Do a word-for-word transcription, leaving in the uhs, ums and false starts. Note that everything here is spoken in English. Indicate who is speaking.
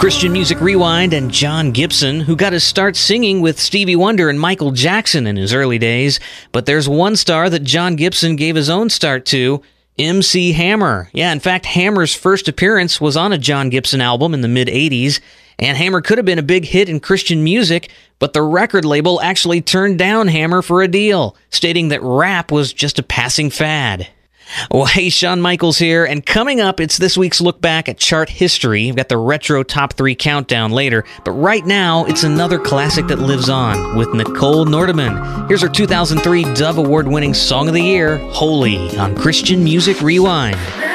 Speaker 1: Christian Music Rewind and John Gibson, who got his start singing with Stevie Wonder and Michael Jackson in his early days. But there's one star that John Gibson gave his own start to, M C Hammer. Yeah, in fact, Hammer's first appearance was on a John Gibson album in the mid-eighties, and Hammer could have been a big hit in Christian music, but the record label actually turned down Hammer for a deal, stating that rap was just a passing fad. Well, hey, Shawn Michaels here, and coming up, it's this week's look back at chart history. We've got the retro top three countdown later, but right now, it's another classic that lives on with Nicole Nordeman. Here's her two thousand three Dove Award-winning Song of the Year, Holy, on Christian Music Rewind.